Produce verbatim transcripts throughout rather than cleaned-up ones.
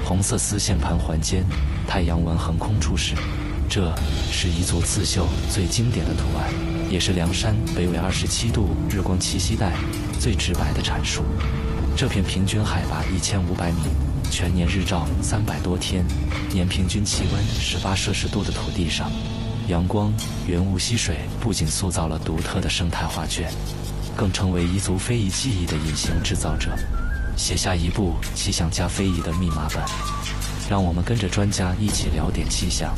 红色丝线盘环间，太阳纹横空出世。这是彝族刺绣最经典的图案，也是凉山北纬二十七度日光栖息带最直白的阐述。这片平均海拔一千五百米，全年日照三百多天，年平均气温十八摄氏度的土地上，阳光、云雾、溪水不仅塑造了独特的生态画卷，更成为彝族非遗记忆的隐形制造者，写下一部气象加非遗的密码本。让我们跟着专家一起聊点气象。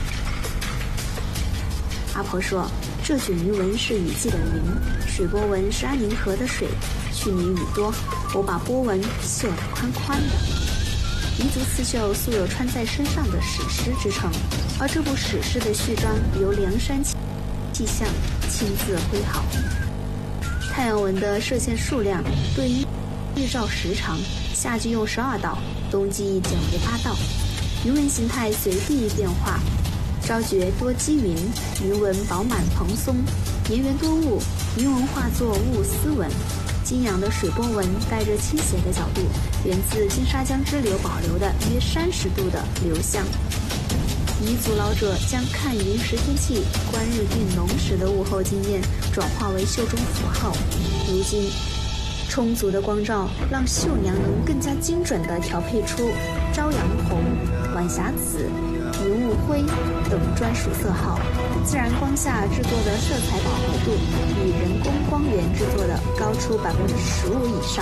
阿婆说，这卷鱼纹是雨季的云，水波纹是安宁河的水。去年雨多，我把波纹绣得宽宽的。彝族刺绣素有穿在身上的史诗之称，而这部史诗的序章由凉山气象亲自绘好。太阳纹的射线数量对应日照时长，夏季用十二道，冬季减为八道。云纹形态随地域变化，昭觉多积云，云纹饱满蓬松；绵圆多雾，云纹化作雾丝纹。金阳的水波纹带着倾斜的角度，源自金沙江支流保留的约三十度的流向。彝族老者将看云识天气、观日运龙时的物候经验转化为绣中符号。如今，充足的光照让绣娘能更加精准地调配出朝阳红、晚霞紫、云雾灰等专属色号，自然光下制作的色彩饱和度比人工光源制作的高出百分之十五以上。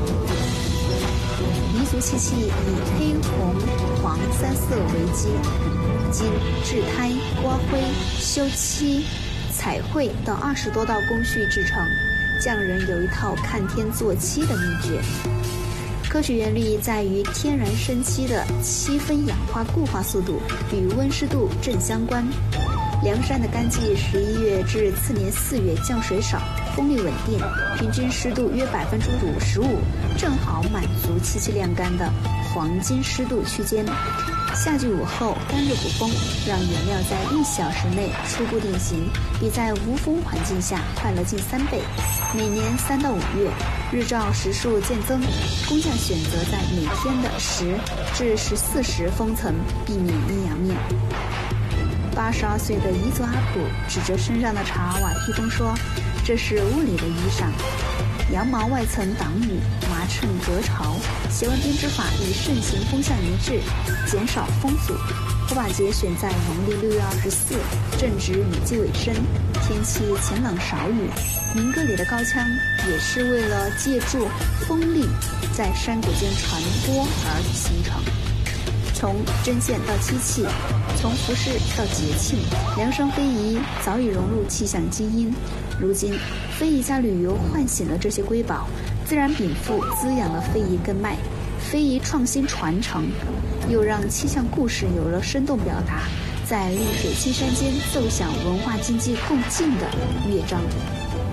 彝族漆器以黑、红、黄三色为基，经制胎、刮灰、修漆、彩绘等二十多道工序制成。匠人有一套看天做漆的秘诀，科学原理在于天然生漆的漆分氧化固化速度与温湿度正相关。凉山的干季十一月至次年四月降水少，风力稳定，平均湿度约百分之五十五，正好满足漆器晾干的黄金湿度区间。夏季午后干热补风，让原料在一小时内初步定型，比在无风环境下快了近三倍。每年三到五月，日照时数渐增，工匠选择在每天的十至十四时封层，避免阴阳面。八十二岁的彝族阿普指着身上的茶瓦披风说：“这是屋里的衣裳，羊毛外层挡雨，麻衬隔潮。斜纹编织法与盛行风向一致，减少风阻。火把节选在农历六月二十四，正值雨季尾声，天气晴朗少雨。民歌里的高腔也是为了借助风力在山谷间传播而形成。”从针线到漆器，从服饰到节庆，凉山非遗早已融入气象基因。如今，非遗加旅游唤醒了这些瑰宝，自然禀赋滋养了非遗根脉，非遗创新传承，又让气象故事有了生动表达，在绿水青山间奏响文化经济共进的乐章。